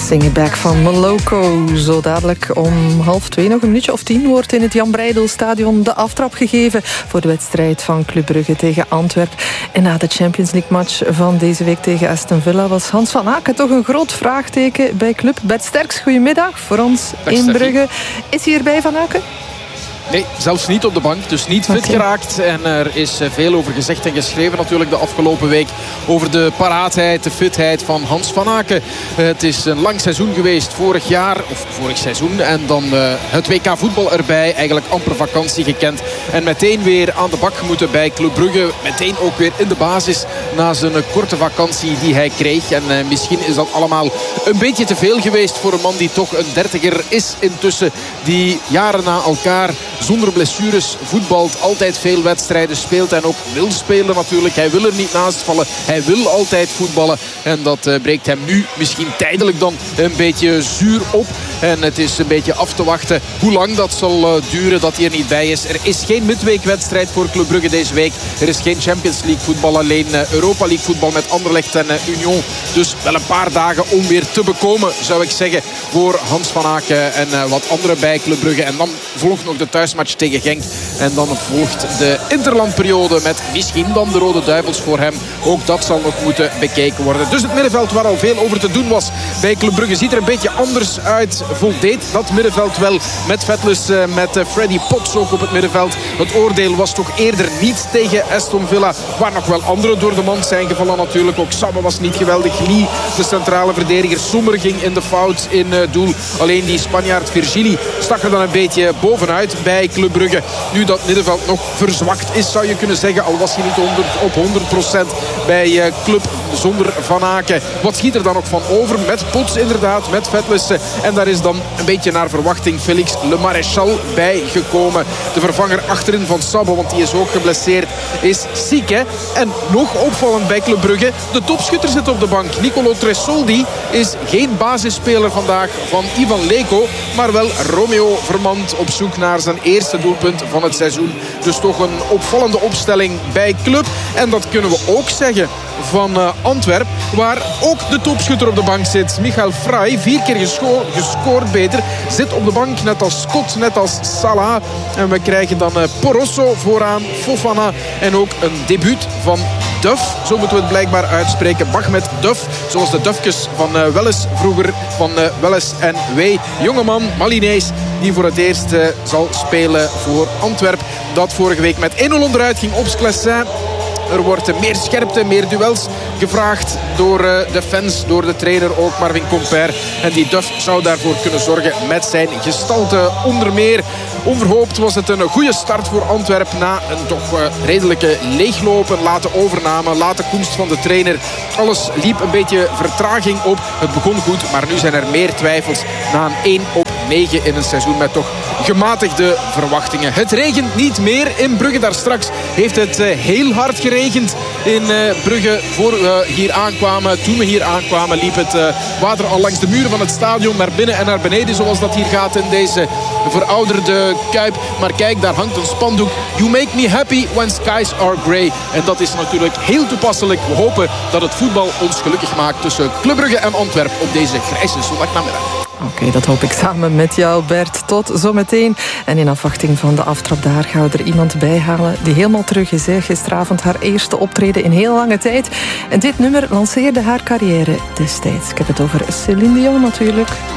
Sing It Back van Moloko. Zo dadelijk om 1:30, nog een minuutje of 10... wordt in het Jan Breydel-stadion de aftrap gegeven voor de wedstrijd van Club Brugge tegen Antwerpen. En na de Champions League-match van deze week tegen Aston Villa was Hans van Aken toch een groot vraagteken bij club. Bert Sterks, goedemiddag voor ons in Brugge. Is hij erbij, Van Aken? Nee, zelfs niet op de bank. Dus niet fit geraakt. En er is veel over gezegd en geschreven natuurlijk de afgelopen week. Over de paraatheid, de fitheid van Hans van Aken. Het is een lang seizoen geweest vorig seizoen. En dan het WK voetbal erbij. Eigenlijk amper vakantie gekend. En meteen weer aan de bak moeten bij Club Brugge. Meteen ook weer in de basis na zijn korte vakantie die hij kreeg. En misschien is dat allemaal een beetje te veel geweest voor een man die toch een 30er is intussen. Die jaren na elkaar zonder blessures voetbalt, altijd veel wedstrijden speelt en ook wil spelen natuurlijk. Hij wil er niet naast vallen. Hij wil altijd voetballen. En dat breekt hem nu misschien tijdelijk dan een beetje zuur op. En het is een beetje af te wachten hoe lang dat zal duren dat hij er niet bij is. Er is geen midweekwedstrijd voor Club Brugge deze week. Er is geen Champions League voetbal, alleen Europa League voetbal met Anderlecht en Union. Dus wel een paar dagen om weer te bekomen, zou ik zeggen, voor Hans van Aken en wat anderen bij Club Brugge. En dan volgt nog de thuismatch tegen Genk. En dan volgt de interlandperiode met misschien dan de Rode Duivels voor hem. Ook dat zal nog moeten bekeken worden. Dus het middenveld waar al veel over te doen was bij Club Brugge ziet er een beetje anders uit. Voldeed dat middenveld wel met Vetlus, met Freddy Potts ook op het middenveld. Het oordeel was toch eerder niet tegen Aston Villa, waar nog wel anderen door de mand zijn gevallen natuurlijk. Ook Sabbe was niet geweldig. Lee, de centrale verdediger. Sommer ging in de fout in doel. Alleen die Spanjaard Virgili stak er dan een beetje bovenuit bij Club Brugge. Nu dat middenveld nog verzwakt is, zou je kunnen zeggen. Al was hij niet op 100% bij Club zonder Van Aken. Wat schiet er dan nog van over? Met Potts inderdaad, met Vetlus. En daar is dan een beetje naar verwachting Félix Le Maréchal bijgekomen. De vervanger achterin van Sabbe, want die is ook geblesseerd, is ziek. Hè? En nog opvallend bij Club Brugge, de topschutter zit op de bank. Nicolo Tresoldi is geen basisspeler vandaag van Ivan Leko, maar wel Romeo Vermand op zoek naar zijn eerste doelpunt van het seizoen. Dus toch een opvallende opstelling bij Club. En dat kunnen we ook zeggen van Antwerpen, waar ook de topschutter op de bank zit. Michael Frey, 4 keer gescoord beter. Zit op de bank, net als Scott, net als Salah. En we krijgen dan Porosso vooraan, Fofana en ook een debuut van Duff. Zo moeten we het blijkbaar uitspreken. Bahmet Duff, zoals de Dufkes van Welles vroeger, van Welles en Wey. Jongeman, Malinees, die voor het eerst zal spelen voor Antwerpen. Dat vorige week met 1-0 onderuit ging op Sclessin. Er wordt meer scherpte, meer duels gevraagd door de fans, door de trainer ook, Marvin Compère. En die Duff zou daarvoor kunnen zorgen met zijn gestalte onder meer. Onverhoopt was het een goede start voor Antwerpen na een toch redelijke leeglopen, late overname, late komst van de trainer. Alles liep een beetje vertraging op. Het begon goed, maar nu zijn er meer twijfels na een 1-9 in een seizoen met toch gematigde verwachtingen. Het regent niet meer in Brugge. Daar straks heeft het heel hard geregend in Brugge voor we hier aankwamen. Toen we hier aankwamen liep het water al langs de muren van het stadion naar binnen en naar beneden, zoals dat hier gaat in deze verouderde Kuip. Maar kijk, daar hangt een spandoek. You make me happy when skies are grey. En dat is natuurlijk heel toepasselijk. We hopen dat het voetbal ons gelukkig maakt tussen Club Brugge en Antwerpen op deze grijze zondagnamiddag. Oké, dat hoop ik samen met jou, Bert. Tot zometeen. En in afwachting van de aftrap daar gaan we er iemand bij halen die helemaal terug is. Gisteravond haar eerste optreden in heel lange tijd. En dit nummer lanceerde haar carrière destijds. Ik heb het over Céline Dion natuurlijk.